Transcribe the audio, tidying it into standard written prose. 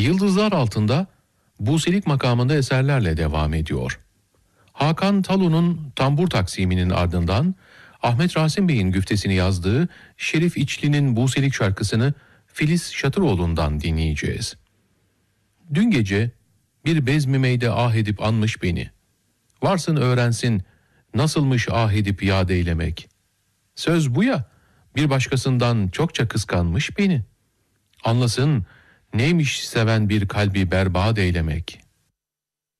Yıldızlar Altında Buselik makamında eserlerle devam ediyor. Hakan Talu'nun tambur taksiminin ardından Ahmet Rasim Bey'in güftesini yazdığı Şerif İçli'nin Buselik şarkısını Filiz Şatıroğlu'ndan dinleyeceğiz. Dün gece bir bezmi meyde ah edip anmış beni. Varsın öğrensin nasılmış ah edip yad eylemek. Söz bu ya, bir başkasından çokça kıskanmış beni. Anlasın neymiş seven bir kalbi berbat eylemek.''